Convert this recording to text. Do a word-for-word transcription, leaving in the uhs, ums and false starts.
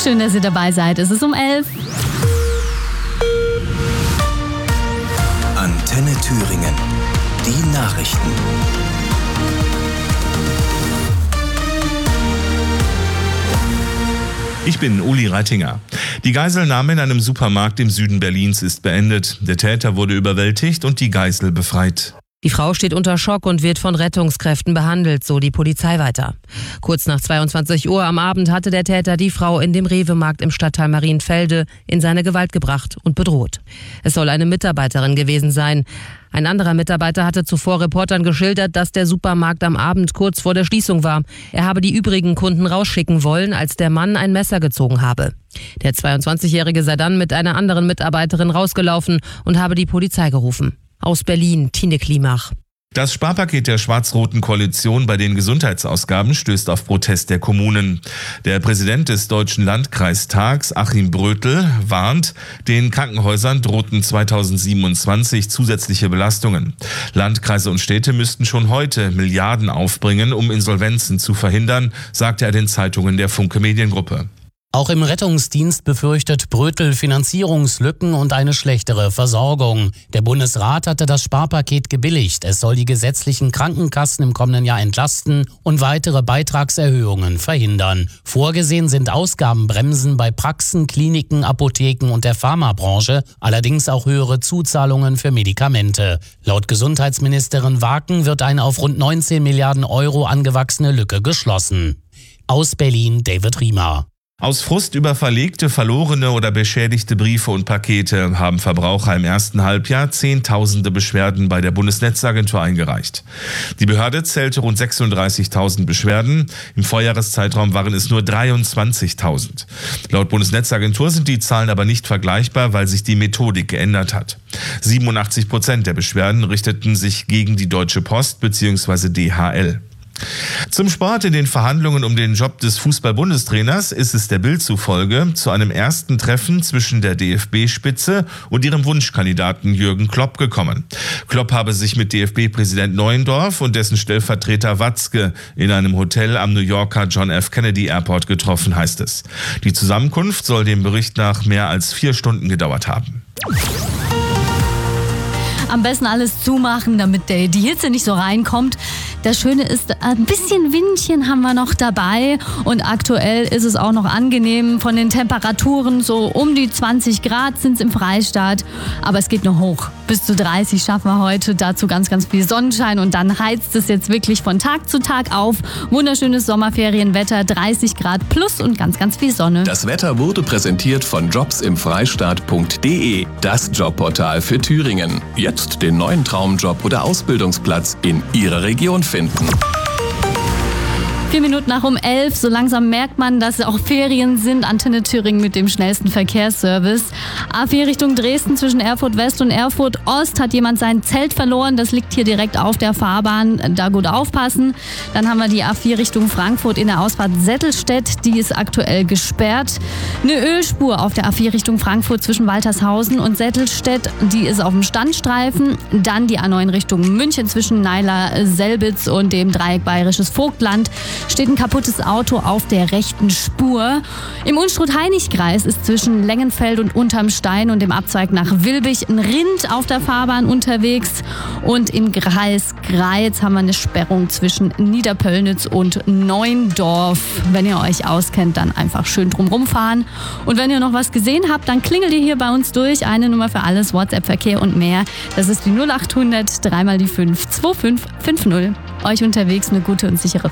Schön, dass ihr dabei seid. Es ist um elf. Antenne Thüringen. Die Nachrichten. Ich bin Uli Reitinger. Die Geiselnahme in einem Supermarkt im Süden Berlins ist beendet. Der Täter wurde überwältigt und die Geisel befreit. Die Frau steht unter Schock und wird von Rettungskräften behandelt, so die Polizei weiter. Kurz nach zweiundzwanzig Uhr am Abend hatte der Täter die Frau in dem Rewe-Markt im Stadtteil Marienfelde in seine Gewalt gebracht und bedroht. Es soll eine Mitarbeiterin gewesen sein. Ein anderer Mitarbeiter hatte zuvor Reportern geschildert, dass der Supermarkt am Abend kurz vor der Schließung war. Er habe die übrigen Kunden rausschicken wollen, als der Mann ein Messer gezogen habe. Der zweiundzwanzigjährige sei dann mit einer anderen Mitarbeiterin rausgelaufen und habe die Polizei gerufen. Aus Berlin, Tine Klimach. Das Sparpaket der schwarz-roten Koalition bei den Gesundheitsausgaben stößt auf Protest der Kommunen. Der Präsident des Deutschen Landkreistags, Achim Brötel, warnt, den Krankenhäusern drohten zweitausendsiebenundzwanzig zusätzliche Belastungen. Landkreise und Städte müssten schon heute Milliarden aufbringen, um Insolvenzen zu verhindern, sagte er den Zeitungen der Funke Mediengruppe. Auch im Rettungsdienst befürchtet Brötel Finanzierungslücken und eine schlechtere Versorgung. Der Bundesrat hatte das Sparpaket gebilligt. Es soll die gesetzlichen Krankenkassen im kommenden Jahr entlasten und weitere Beitragserhöhungen verhindern. Vorgesehen sind Ausgabenbremsen bei Praxen, Kliniken, Apotheken und der Pharmabranche, allerdings auch höhere Zuzahlungen für Medikamente. Laut Gesundheitsministerin Waken wird eine auf rund neunzehn Milliarden Euro angewachsene Lücke geschlossen. Aus Berlin, David Riemer. Aus Frust über verlegte, verlorene oder beschädigte Briefe und Pakete haben Verbraucher im ersten Halbjahr Zehntausende Beschwerden bei der Bundesnetzagentur eingereicht. Die Behörde zählte rund sechsunddreißigtausend Beschwerden. Im Vorjahreszeitraum waren es nur dreiundzwanzigtausend. Laut Bundesnetzagentur sind die Zahlen aber nicht vergleichbar, weil sich die Methodik geändert hat. siebenundachtzig Prozent der Beschwerden richteten sich gegen die Deutsche Post bzw. D H L. Zum Sport. In den Verhandlungen um den Job des Fußball-Bundestrainers ist es der Bild zufolge zu einem ersten Treffen zwischen der D F B-Spitze und ihrem Wunschkandidaten Jürgen Klopp gekommen. Klopp habe sich mit D F B-Präsident Neuendorf und dessen Stellvertreter Watzke in einem Hotel am New Yorker John F. Kennedy Airport getroffen, heißt es. Die Zusammenkunft soll dem Bericht nach mehr als vier Stunden gedauert haben. Am besten alles zumachen, damit die Hitze nicht so reinkommt. Das Schöne ist, ein bisschen Windchen haben wir noch dabei und aktuell ist es auch noch angenehm von den Temperaturen. So um die zwanzig Grad sind es im Freistaat, aber es geht noch hoch. Bis zu dreißig schaffen wir heute, dazu ganz, ganz viel Sonnenschein und dann heizt es jetzt wirklich von Tag zu Tag auf. Wunderschönes Sommerferienwetter, dreißig Grad plus und ganz, ganz viel Sonne. Das Wetter wurde präsentiert von jobs im freistaat punkt de, das Jobportal für Thüringen. Jetzt den neuen Traumjob oder Ausbildungsplatz in Ihrer Region finden. Vier Minuten nach um elf, so langsam merkt man, dass auch Ferien sind. Antenne Thüringen mit dem schnellsten Verkehrsservice. A vier Richtung Dresden zwischen Erfurt West und Erfurt Ost hat jemand sein Zelt verloren. Das liegt hier direkt auf der Fahrbahn. Da gut aufpassen. Dann haben wir die A vier Richtung Frankfurt in der Ausfahrt Settelstedt. Die ist aktuell gesperrt. Eine Ölspur auf der A vier Richtung Frankfurt zwischen Waltershausen und Settelstedt. Die ist auf dem Standstreifen. Dann die A neun Richtung München zwischen Neiler-Selbitz und dem Dreieck Bayerisches Vogtland. Steht ein kaputtes Auto auf der rechten Spur. Im Unstrut-Heinig-Kreis ist zwischen Lengenfeld und Unterm Stein und dem Abzweig nach Wilbig ein Rind auf der Fahrbahn unterwegs. Und im Kreis Greiz haben wir eine Sperrung zwischen Niederpöllnitz und Neundorf. Wenn ihr euch auskennt, dann einfach schön drumrum fahren. Und wenn ihr noch was gesehen habt, dann klingelt ihr hier bei uns durch. Eine Nummer für alles, WhatsApp-Verkehr und mehr. Das ist die null acht hundert drei mal die fünf zwei fünf fünf null. Euch unterwegs eine gute und sichere